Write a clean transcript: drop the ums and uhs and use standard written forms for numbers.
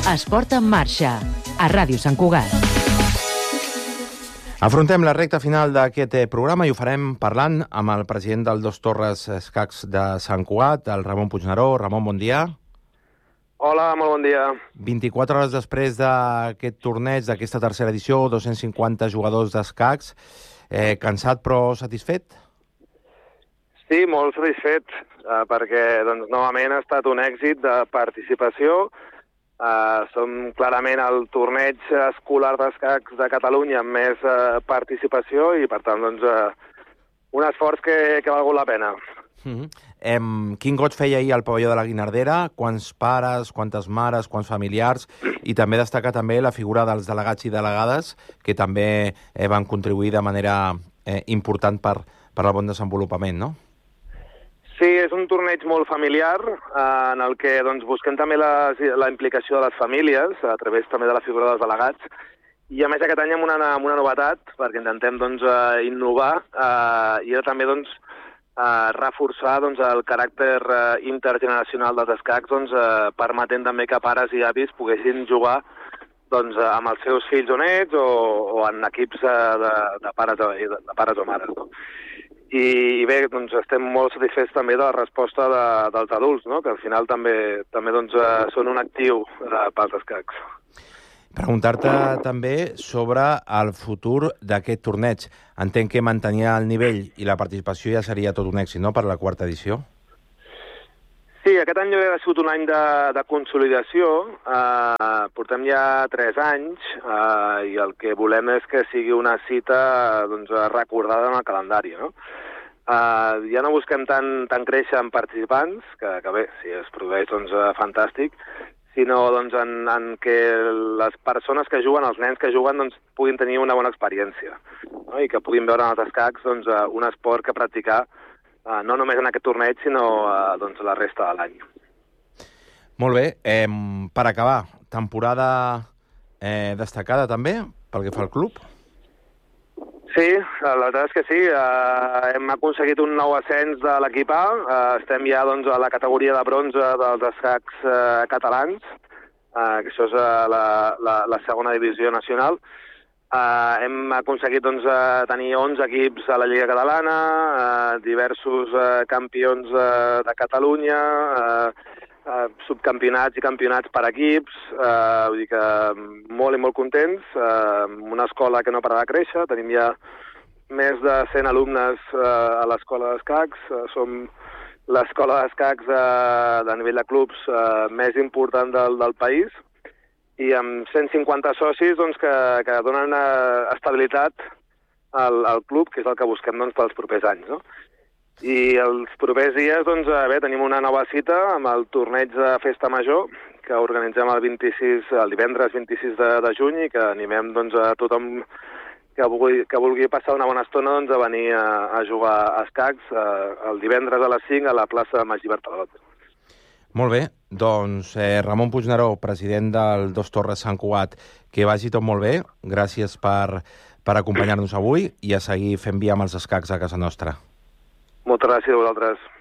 Esport en marxa, a Ràdio Sant Cugat. Afrontem la recta final d'aquest programa i ho farem parlant amb el president del Dos Torres Escacs de Sant Cugat, el Ramon Puigneró. Ramon, bon dia. Hola, molt bon dia. 24 hores després d'aquest torneig, d'aquesta tercera edició, 250 jugadors d'escacs. Cansat però satisfet? Sí, molt satisfet, perquè novament ha estat un èxit de participació. Som clarament el torneig escolar d'escacs de Catalunya amb més participació i, per tant, un esforç que ha valgut la pena. Quin goig feia ahir al pavelló de la Guinardera? Quants pares, quantes mares, quants familiars? I també destacar també la figura dels delegats i delegades que també van contribuir de manera important per al bon desenvolupament, no? Sí, és un torneig molt familiar en el que busquem també la implicació de les famílies a través també de la figura dels delegats i a més aquest any amb una novetat perquè intentem innovar i era també reforçar el caràcter intergeneracional dels escacs permetent també que pares i avis poguessin jugar amb els seus fills o nets o en equips de pares o mares, no? I bé, estem molt satisfets també de la resposta dels adults, no? Que al final també són un actiu pels escacs. Preguntar-te també sobre el futur d'aquest torneig. Entenc que mantenir el nivell i la participació ja seria tot un èxit, no?, per la quarta edició. Sí, aquest any ha sigut un any de consolidació. Portem ja 3 anys i el que volem és que sigui una cita recordada en el calendari, no? Ja no busquem tant créixer en participants, que bé, si es produeix, fantàstic, sinó en que les persones que juguen, els nens que juguen, puguin tenir una bona experiència, no? I que puguin veure en els escacs un esport que practicar no només en aquest torneig, sinó la resta de l'any. Molt bé. Per acabar, temporada destacada també, pel que fa al club? Sí, la veritat és que sí. Hem aconseguit un nou ascens de l'equip A. Estem ja a la categoria de bronze dels escacs catalans, que això és la segona divisió nacional. Hem aconseguit tenir 11 equips a la Lliga Catalana, diversos campions de Catalunya, subcampionats i campionats per equips, vull dir que molt i molt contents, una escola que no para de créixer, tenim ja més de 100 alumnes a l'escola d'escacs, som l'escola d'escacs de nivell de clubs més important del país, i amb 150 socis que donen estabilitat al club, que és el que busquem pels propers anys, no? I els propers dies, tenim una nova cita amb el torneig de Festa Major, que organitzem el divendres 26 de juny i que animem a tothom que vulgui passar una bona estona a venir a jugar a escacs el divendres a les 5 a la plaça Magí Bertalot. Molt bé, Ramon Puigneró, president del Dos Torres Sant Cugat, que vagi tot molt bé, gràcies per acompanyar-nos avui i a seguir fent via amb els escacs a casa nostra. Moltes gràcies a vosaltres.